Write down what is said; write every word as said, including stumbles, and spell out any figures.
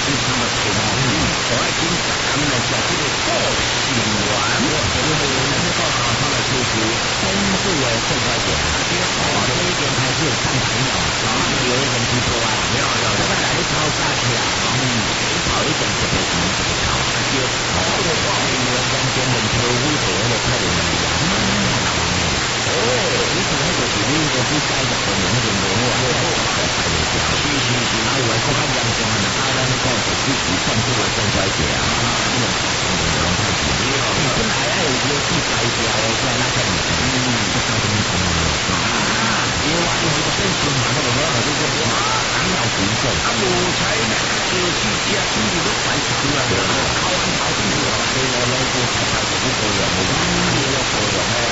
你差不多哦，我爱今十天来食这个补肾丸，我这个咱这个好好来就是深度的肾衰竭啊，这个哦，这一点开始有看朋友，啊，有一点突破啊，没有有，这个来超大起来，嗯，跑一点就被什么就被超啊，就哦，这个话题我讲根本超乎所有的太容易了，嗯，哦，你可能就是你个不该的可能性的话，我我我太了解，是是是，啊，有的更加严重啊，啊，咱讲就是是肾部的肾衰竭啊，这种情况就不用太注意了，你本来还有一个去摘掉的，在那个里面，嗯，不知道怎么讲啊，因为我一个变循环那个时候就是哇，糖尿病症，啊，无采那个就去吃猪肉都快死了，然后烤完烤进去了，所以我那个才开始不够用，嗯，也要够用哎。